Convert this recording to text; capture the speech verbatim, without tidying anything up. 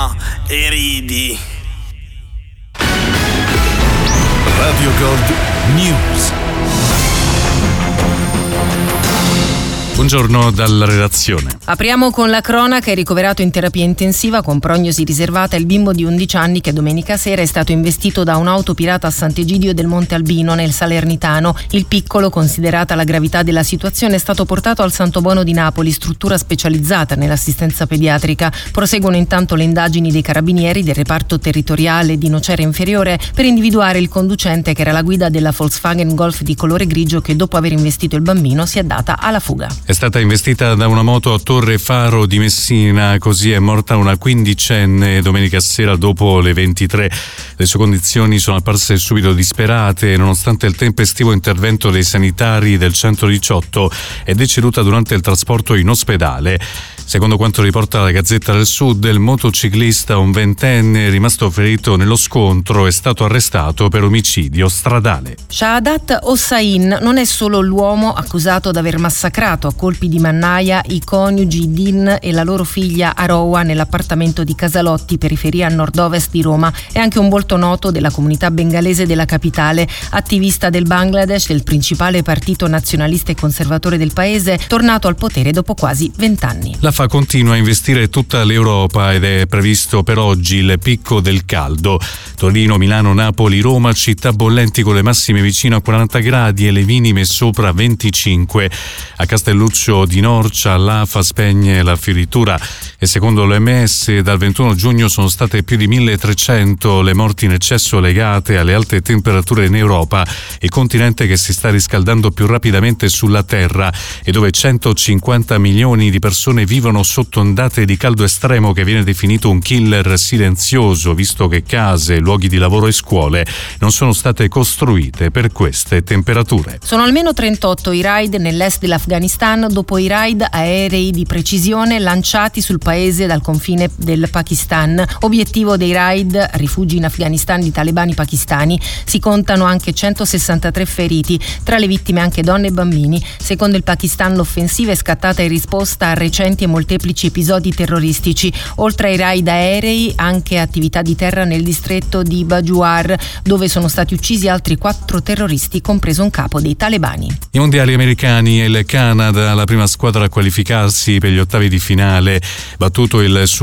piantina e ridi. Radio Gold News. Buongiorno dalla redazione. Apriamo con la cronaca. È ricoverato in terapia intensiva con prognosi riservata il bimbo di undici anni che domenica sera è stato investito da un'auto pirata a Sant'Egidio del Monte Albino nel Salernitano. Il piccolo, considerata la gravità della situazione, è stato portato al Santo Buono di Napoli, struttura specializzata nell'assistenza pediatrica. Proseguono intanto le indagini dei carabinieri del reparto territoriale di Nocera Inferiore per individuare il conducente che era alla guida della Volkswagen Golf di colore grigio che, dopo aver investito il bambino, si è data alla fuga. È stata investita da una moto a Torre Faro di Messina, così è morta una quindicenne domenica sera dopo le ventitré. Le sue condizioni sono apparse subito disperate e, nonostante il tempestivo intervento dei sanitari del centodiciotto, è deceduta durante il trasporto in ospedale. Secondo quanto riporta la Gazzetta del Sud, il motociclista, un ventenne rimasto ferito nello scontro, è stato arrestato per omicidio stradale. Shaadat Hossain non è solo l'uomo accusato d'aver massacrato a colpi di mannaia i coniugi Din e la loro figlia Aroa nell'appartamento di Casalotti, periferia nord-ovest di Roma. È anche un volto noto della comunità bengalese della capitale, attivista del Bangladesh, del principale partito nazionalista e conservatore del paese, tornato al potere dopo quasi vent'anni. La F A continua a investire tutta l'Europa ed è previsto per oggi il picco del caldo. Torino, Milano, Napoli, Roma, città bollenti con le massime vicino a quaranta gradi e le minime sopra venticinque. A Castelluccio di Norcia l'A F A spegne la fioritura e, secondo l'O M S, dal ventuno giugno sono state più di milletrecento le morti in eccesso legate alle alte temperature in Europa, il continente che si sta riscaldando più rapidamente sulla Terra e dove centocinquanta milioni di persone vivono sotto ondate di caldo estremo che viene definito un killer silenzioso, visto che case, luoghi di lavoro e scuole non sono state costruite per queste temperature. Sono almeno trentotto i raid nell'est dell'Afghanistan dopo i raid aerei di precisione lanciati sul paese dal confine del Pakistan. Obiettivo dei raid: rifugi in Afghanistan di talebani pakistani. Si contano anche centosessantatré feriti, tra le vittime anche donne e bambini. Secondo il Pakistan l'offensiva è scattata in risposta a recenti e molteplici episodi terroristici. Oltre ai raid aerei, anche attività di terra nel distretto di Bajuar, dove sono stati uccisi altri quattro terroristi, compreso un capo dei talebani. I mondiali americani e il Canada, la prima squadra a qualificarsi per gli ottavi di finale, battuto il